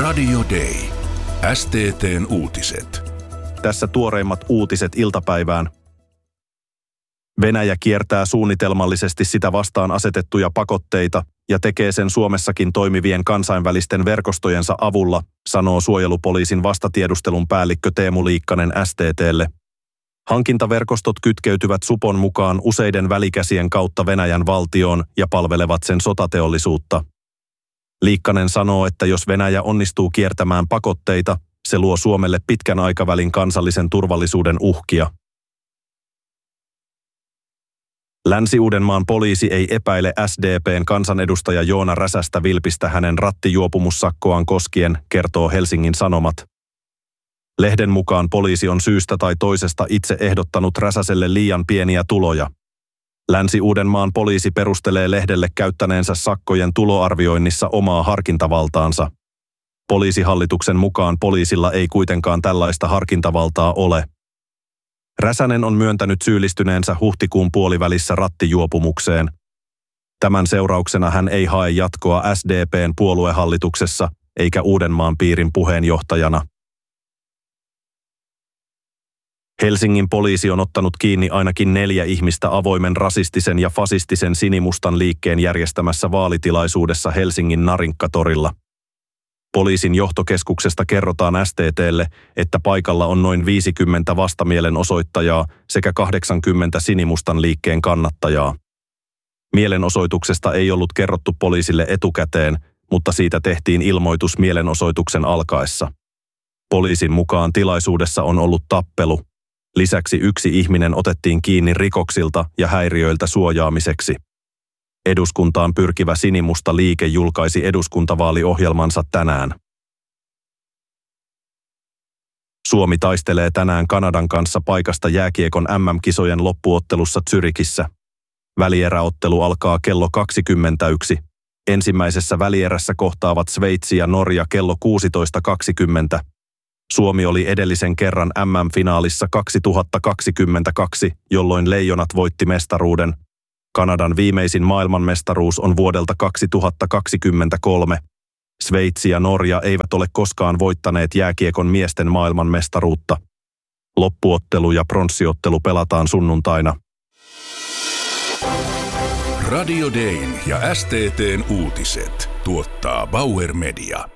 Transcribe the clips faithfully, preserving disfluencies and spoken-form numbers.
Radio Day. S T T:n uutiset. Tässä tuoreimmat uutiset iltapäivään. Venäjä kiertää suunnitelmallisesti sitä vastaan asetettuja pakotteita ja tekee sen Suomessakin toimivien kansainvälisten verkostojensa avulla, sanoo suojelupoliisin vastatiedustelun päällikkö Teemu Liikkanen S T T:lle. Hankintaverkostot kytkeytyvät supon mukaan useiden välikäsien kautta Venäjän valtioon ja palvelevat sen sotateollisuutta. Liikkanen sanoo, että jos Venäjä onnistuu kiertämään pakotteita, se luo Suomelle pitkän aikavälin kansallisen turvallisuuden uhkia. Länsi-Uudenmaan poliisi ei epäile S D P:n kansanedustaja Joona Räsästä vilpistä hänen rattijuopumussakkoaan koskien, kertoo Helsingin Sanomat. Lehden mukaan poliisi on syystä tai toisesta itse ehdottanut Räsäselle liian pieniä tuloja. Länsi-Uudenmaan poliisi perustelee lehdelle käyttäneensä sakkojen tuloarvioinnissa omaa harkintavaltaansa. Poliisihallituksen mukaan poliisilla ei kuitenkaan tällaista harkintavaltaa ole. Räsänen on myöntänyt syyllistyneensä huhtikuun puolivälissä rattijuopumukseen. Tämän seurauksena hän ei hae jatkoa S D P:n puoluehallituksessa eikä Uudenmaan piirin puheenjohtajana. Helsingin poliisi on ottanut kiinni ainakin neljä ihmistä avoimen rasistisen ja fasistisen sinimustan liikkeen järjestämässä vaalitilaisuudessa Helsingin Narinkkatorilla. Poliisin johtokeskuksesta kerrotaan S T T:lle, että paikalla on noin viisikymmentä vastamielenosoittajaa sekä kahdeksankymmentä sinimustan liikkeen kannattajaa. Mielenosoituksesta ei ollut kerrottu poliisille etukäteen, mutta siitä tehtiin ilmoitus mielenosoituksen alkaessa. Poliisin mukaan tilaisuudessa on ollut tappelu. Lisäksi yksi ihminen otettiin kiinni rikoksilta ja häiriöiltä suojaamiseksi. Eduskuntaan pyrkivä sinimusta liike julkaisi eduskuntavaaliohjelmansa tänään. Suomi taistelee tänään Kanadan kanssa paikasta jääkiekon M M-kisojen loppuottelussa Zyrichissä. Välieräottelu alkaa kello kaksikymmentäyksi. Ensimmäisessä välierässä kohtaavat Sveitsi ja Norja kello kuusitoista kaksikymmentä. Suomi oli edellisen kerran M M-finaalissa kaksituhattakaksikymmentäkaksi, jolloin Leijonat voitti mestaruuden. Kanadan viimeisin maailmanmestaruus on vuodelta kaksituhattakaksikymmentäkolme. Sveitsi ja Norja eivät ole koskaan voittaneet jääkiekon miesten maailmanmestaruutta. Loppuottelu ja pronssiottelu pelataan sunnuntaina. Radio Dayn ja S T T:n uutiset tuottaa Bauer Media.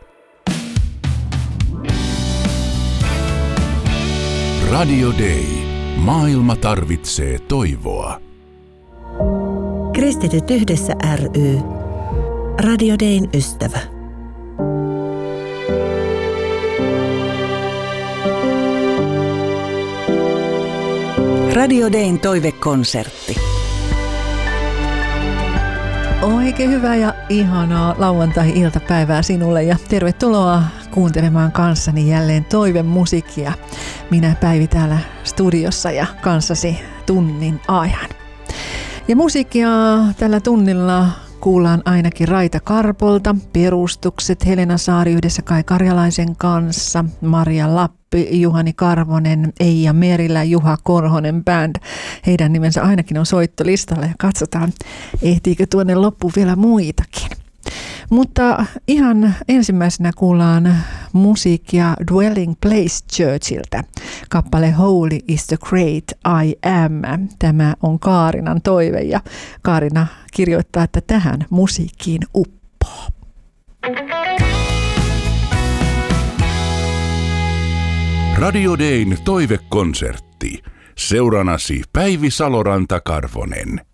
Radio Day. Maailma tarvitsee toivoa. Kristityt yhdessä ry. Radio Dayn ystävä. Radio Dayn toivekonsertti. Oikein hyvää ja ihanaa lauantai-iltapäivää sinulle ja tervetuloa kuuntelemaan kanssani jälleen toivemusiikkia. Minä Päivi täällä studiossa ja kanssasi tunnin ajan. Ja musiikkia tällä tunnilla kuullaan ainakin Raita Karpolta, Perustukset, Helena Saari yhdessä Kai Karjalaisen kanssa, Maria Lappi, Juhani Karvonen, Eija Merilä, Juha Korhonen Band. Heidän nimensä ainakin on soittolistalla ja katsotaan, ehtiikö tuonne loppuun vielä muitakin. Mutta ihan ensimmäisenä kuullaan musiikkia Dwelling Place Churchiltä. Kappale Holy is the Great I Am. Tämä on Kaarinan toive ja Kaarina kirjoittaa, että tähän musiikkiin uppoo. Radio Dayn toivekonsertti. Seuranasi Päivi Saloranta-Karvonen.